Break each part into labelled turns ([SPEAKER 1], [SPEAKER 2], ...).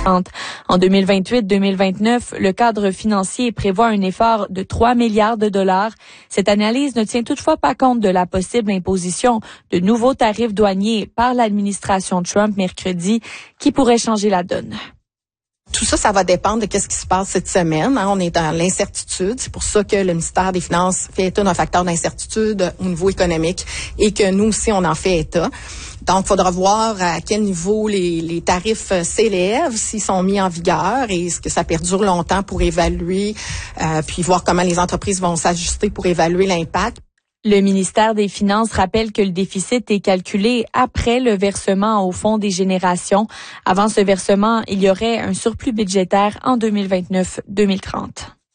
[SPEAKER 1] En 2028-2029, le cadre financier prévoit un effort de 3 milliards de dollars. Cette analyse ne tient toutefois pas compte de la possible imposition de nouveaux tarifs douaniers par l'administration Trump mercredi qui pourrait changer la donne.
[SPEAKER 2] Tout ça, ça va dépendre de ce qui se passe cette semaine. On est dans l'incertitude. C'est pour ça que le ministère des Finances fait état d'un facteur d'incertitude au niveau économique et que nous aussi, on en fait état. Donc, il faudra voir à quel niveau les tarifs s'élèvent, s'ils sont mis en vigueur et est-ce que ça perdure longtemps pour évaluer, puis voir comment les entreprises vont s'ajuster pour évaluer l'impact.
[SPEAKER 1] Le ministère des Finances rappelle que le déficit est calculé après le versement au Fonds des générations. Avant ce versement, il y aurait un surplus budgétaire en 2029-2030.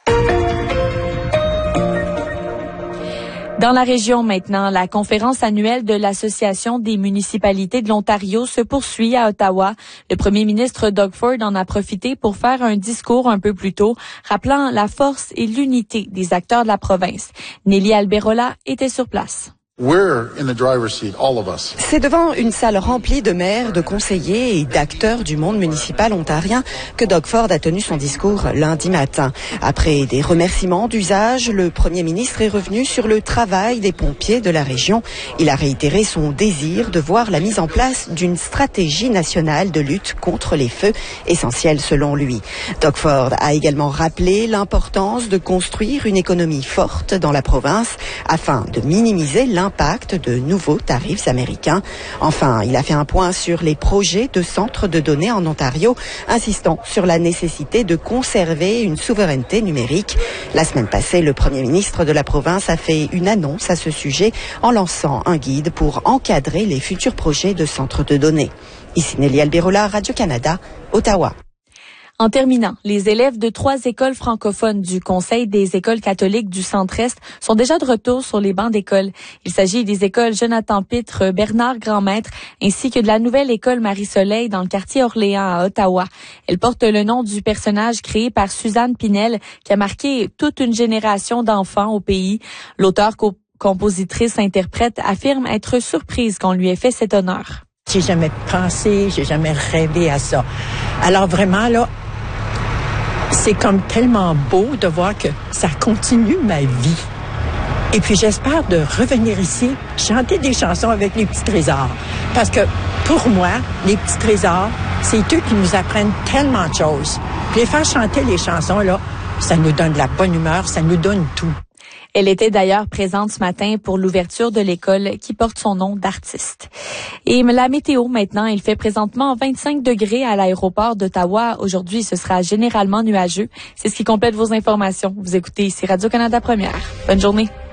[SPEAKER 1] Dans la région maintenant, la conférence annuelle de l'Association des municipalités de l'Ontario se poursuit à Ottawa. Le premier ministre Doug Ford en a profité pour faire un discours un peu plus tôt, rappelant la force et l'unité des acteurs de la province. Nelly Alberola était sur place.
[SPEAKER 3] C'est devant une salle remplie de maires, de conseillers et d'acteurs du monde municipal ontarien que Doug Ford a tenu son discours lundi matin. Après des remerciements d'usage, le premier ministre est revenu sur le travail des pompiers de la région. Il a réitéré son désir de voir la mise en place d'une stratégie nationale de lutte contre les feux, essentielle selon lui. Doug Ford a également rappelé l'importance de construire une économie forte dans la province afin de minimiser l'impact de nouveaux tarifs américains. Enfin, il a fait un point sur les projets de centres de données en Ontario, insistant sur la nécessité de conserver une souveraineté numérique. La semaine passée, le premier ministre de la province a fait une annonce à ce sujet en lançant un guide pour encadrer les futurs projets de centres de données. Ici Nelly Alberola, Radio-Canada, Ottawa.
[SPEAKER 1] En terminant, les élèves de 3 écoles francophones du Conseil des écoles catholiques du Centre-Est sont déjà de retour sur les bancs d'école. Il s'agit des écoles Jonathan Pitre, Bernard Grandmaître, ainsi que de la nouvelle école Marie-Soleil dans le quartier Orléans à Ottawa. Elle porte le nom du personnage créé par Suzanne Pinel, qui a marqué toute une génération d'enfants au pays. L'auteur compositrice-interprète affirme être surprise qu'on lui ait fait cet honneur.
[SPEAKER 4] J'ai jamais pensé, j'ai jamais rêvé à ça. Alors vraiment, là, c'est comme tellement beau de voir que ça continue ma vie. Et puis j'espère de revenir ici, chanter des chansons avec les petits trésors. Parce que pour moi, les petits trésors, c'est eux qui nous apprennent tellement de choses. Puis les faire chanter les chansons, là, ça nous donne de la bonne humeur, ça nous donne tout.
[SPEAKER 1] Elle était d'ailleurs présente ce matin pour l'ouverture de l'école qui porte son nom d'artiste. Et la météo maintenant, il fait présentement 25 degrés à l'aéroport d'Ottawa. Aujourd'hui, ce sera généralement nuageux. C'est ce qui complète vos informations. Vous écoutez ici Radio-Canada Première. Bonne journée.